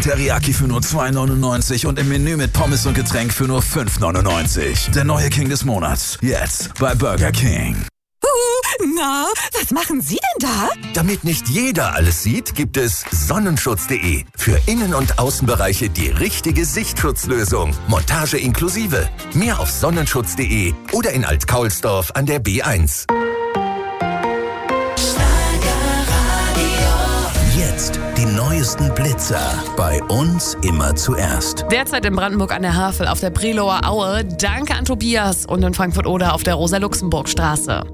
Teriyaki für nur 2,99 und im Menü mit Pommes und Getränk für nur 5,99. Der neue King des Monats. Jetzt bei Burger King. Na, was machen Sie denn da? Damit nicht jeder alles sieht, gibt es Sonnenschutz.de. Für Innen- und Außenbereiche die richtige Sichtschutzlösung. Montage inklusive. Mehr auf Sonnenschutz.de oder in Alt-Kaulsdorf an der B1. Jetzt die neuesten Blitzer. Bei uns immer zuerst. Derzeit in Brandenburg an der Havel auf der Preloer Aue. Danke an Tobias. Und in Frankfurt-Oder auf der Rosa-Luxemburg-Straße.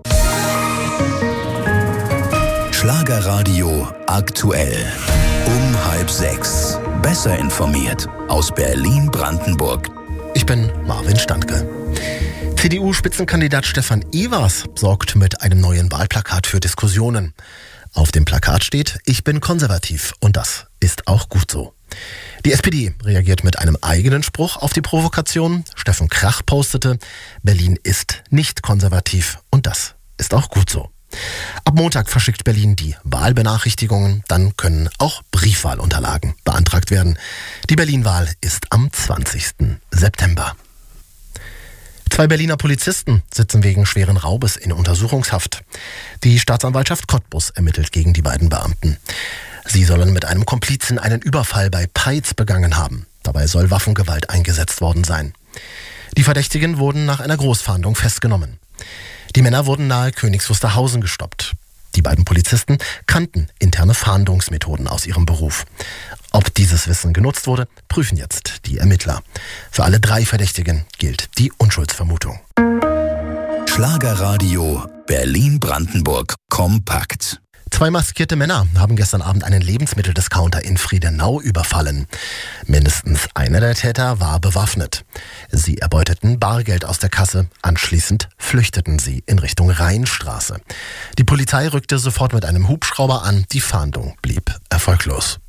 Schlagerradio aktuell. Um 5:30. Besser informiert aus Berlin-Brandenburg. Ich bin Marvin Standke. CDU-Spitzenkandidat Stefan Evers sorgt mit einem neuen Wahlplakat für Diskussionen. Auf dem Plakat steht: Ich bin konservativ und das ist auch gut so. Die SPD reagiert mit einem eigenen Spruch auf die Provokation. Steffen Krach postete: Berlin ist nicht konservativ und das ist auch gut so. Ab Montag verschickt Berlin die Wahlbenachrichtigungen. Dann können auch Briefwahlunterlagen beantragt werden. Die Berlin-Wahl ist am 20. September. 2 Berliner Polizisten sitzen wegen schweren Raubes in Untersuchungshaft. Die Staatsanwaltschaft Cottbus ermittelt gegen die beiden Beamten. Sie sollen mit einem Komplizen einen Überfall bei Peitz begangen haben. Dabei soll Waffengewalt eingesetzt worden sein. Die Verdächtigen wurden nach einer Großfahndung festgenommen. Die Männer wurden nahe Königs Wusterhausen gestoppt. Die beiden Polizisten kannten interne Fahndungsmethoden aus ihrem Beruf. Ob dieses Wissen genutzt wurde, prüfen jetzt die Ermittler. Für alle 3 Verdächtigen gilt die Unschuldsvermutung. Schlagerradio Berlin-Brandenburg kompakt. 2 maskierte Männer haben gestern Abend einen Lebensmitteldiscounter in Friedenau überfallen. Mindestens einer der Täter war bewaffnet. Sie erbeuteten Bargeld aus der Kasse. Anschließend flüchteten sie in Richtung Rheinstraße. Die Polizei rückte sofort mit einem Hubschrauber an. Die Fahndung blieb erfolglos.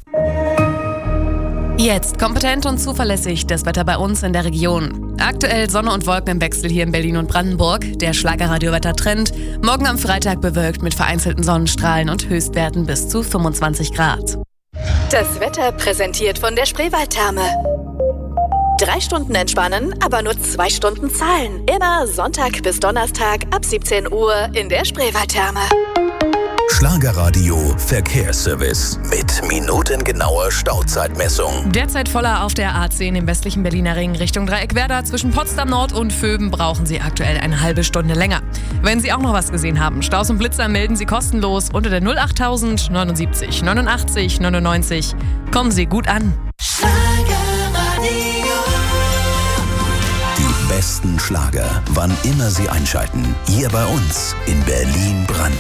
Jetzt kompetent und zuverlässig das Wetter bei uns in der Region. Aktuell Sonne und Wolken im Wechsel hier in Berlin und Brandenburg. Der Schlagerradio-Wettertrend. Morgen am Freitag bewölkt mit vereinzelten Sonnenstrahlen und Höchstwerten bis zu 25 Grad. Das Wetter präsentiert von der Spreewaldtherme. 3 Stunden entspannen, aber nur 2 Stunden zahlen. Immer Sonntag bis Donnerstag ab 17 Uhr in der Spreewaldtherme. Schlagerradio Verkehrsservice mit minutengenauer Stauzeitmessung. Derzeit voller auf der A10 im westlichen Berliner Ring Richtung Dreieckwerder. Zwischen Potsdam Nord und Vöben brauchen Sie aktuell eine halbe Stunde länger. Wenn Sie auch noch was gesehen haben, Staus und Blitzer melden Sie kostenlos unter der 08000 79 89 99. Kommen Sie gut an. Die besten Schlager, wann immer Sie einschalten. Hier bei uns in Berlin-Brandenburg.